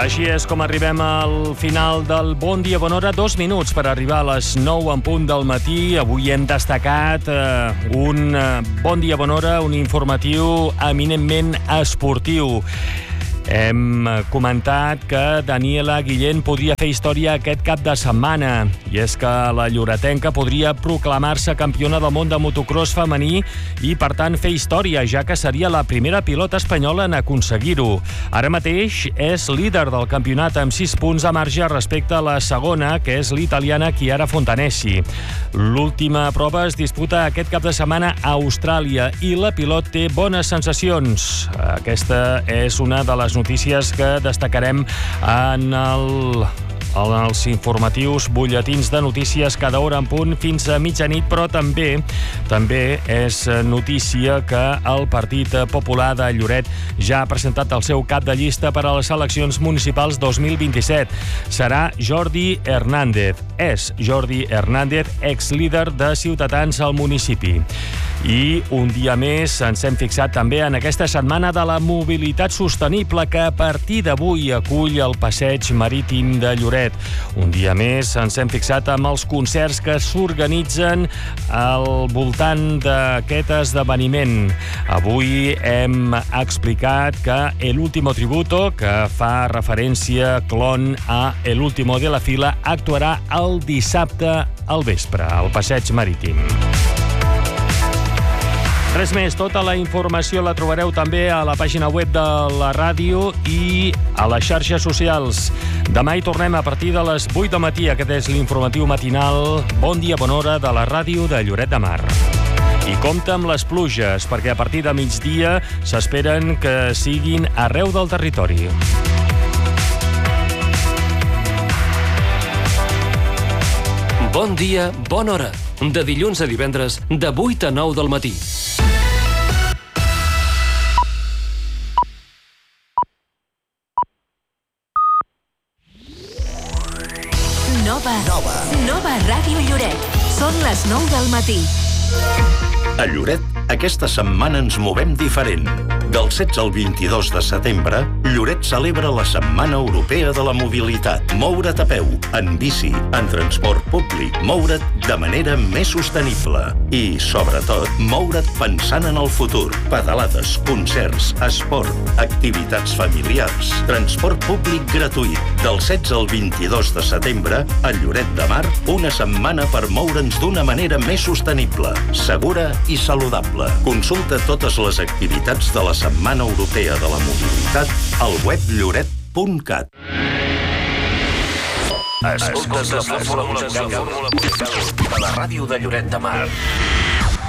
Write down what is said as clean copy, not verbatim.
Així és com arribem al final del Bon Dia, Bona Hora. 2 minuts per arribar a les 9 en punt del matí. Avui hem destacat un Bon Dia, Bona Hora, un informatiu eminentment esportiu. Hem comentat que Daniela Guillén podria fer història aquest cap de setmana, i és que la lloretenca podria proclamar-se campiona del món de motocross femení i, per tant, fer història, ja que seria la primera pilota espanyola en aconseguir-ho. Ara mateix és líder del campionat amb 6 punts de marge respecte a la segona, que és l'italiana Chiara Fontanesi. L'última prova es disputa aquest cap de setmana a Austràlia i la pilot té bones sensacions. Aquesta és una de les notícies que destacarem en els informatius butlletins de notícies cada hora en punt fins a mitjanit, però també és notícia que el Partit Popular de Lloret ja ha presentat el seu cap de llista per a les eleccions municipals 2027. Serà Jordi Hernández. És Jordi Hernández, exlíder de Ciutadans al municipi. I un dia més ens hem fixat també en aquesta setmana de la mobilitat sostenible que a partir d'avui acull el Passeig Marítim de Lloret. Un dia més ens hem fixat amb els concerts que s'organitzen al voltant d'aquest esdeveniment. Avui hem explicat que El Último Tributo, que fa referència clon a El Último de la Fila, actuarà el dissabte al vespre al Passeig Marítim. Res més, tota la informació la trobareu també a la pàgina web de la ràdio i a les xarxes socials. Demà hi tornem a partir de les 8 del matí. Aquest és l'informatiu matinal Bon Dia, Bona Hora de la ràdio de Lloret de Mar. I compta amb les pluges, perquè a partir de migdia s'esperen que siguin arreu del territori. Bon dia, bona hora. De dilluns a divendres, de 8 a 9 del matí. Nova Ràdio Lloret. Són les 9 del matí. A Lloret, aquesta setmana ens movem diferent. Del 16 al 22 de setembre, Lloret celebra la Setmana Europea de la Mobilitat. Moure't a peu, en bici, en transport públic, moure't de manera més sostenible. I, sobretot, moure't pensant en el futur. Pedalades, concerts, esport, activitats familiars, transport públic gratuït. Del 16 al 22 de setembre, a Lloret de Mar, una setmana per moure'ns d'una manera més sostenible, segura i saludable. Consulta totes les activitats de la Setmana Europea de la Mobilitat al web lloret.cat. Escoltes la fórmula musical de la ràdio de Lloret de Mar.